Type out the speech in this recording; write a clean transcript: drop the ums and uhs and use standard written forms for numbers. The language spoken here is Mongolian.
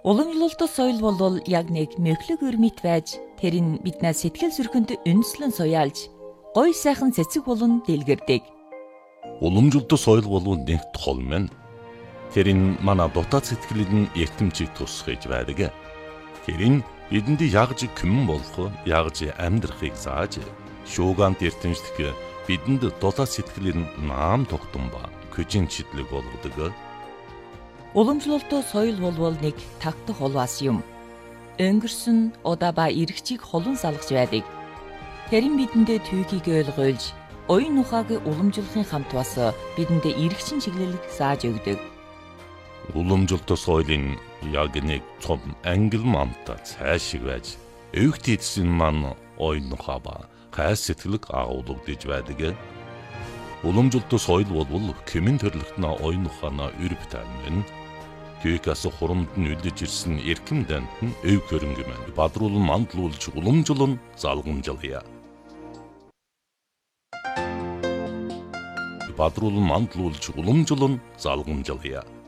Уламжлалт соёл бол яг нэг мөхлөг өрмит байж тэр нь биднээс сэтгэл зүрхэнд үндэслэн суяалж гоё сайхан цэцэг болон дэлгэрдэг. Уламжлалт соёл бол нэгт хол мэн. Тэр нь манай дотоод сэтгэлийн эртэмчийг тусгаж байдаг. Тэр нь бидэнд ягж күмэн болох, ягж амьдрахыг зааж, шуугант эртэмжлэх бидэнд дотоод сэтгэлийн наам тогтсон ба көжин чидлэг болгодог. Уламжлалт соёл бол нэг тагтах холвас юм. Өнгөрсөн удаа ба эргчийг холон салгаж байдаг. Тэр нь бидэндээ түүхийг ойлгуулж, оюун ухааг уламжлахын хамт бас бидэндээ эргчин чиглэлийг зааж өгдөг. Уламжлалт соёлын яг нэг том ангил мамта цаашиг байж, өвгт эдсэн маань оюун ухаа ба хайр сэтгэлэг агуулгадж байдаг. Уламжлалт соёл бол кэмэн төрлөختнө оюун ухаанаа өрөвтөн мэн. Түүхээс хурамд нь үлдэж ирсэн эрхэм дант нь өв хөрөнгө мэн. Бадруулан мандлуулж уламжлан залгамжлая. Бадруулан мандлуулж уламжлан залгамжлая.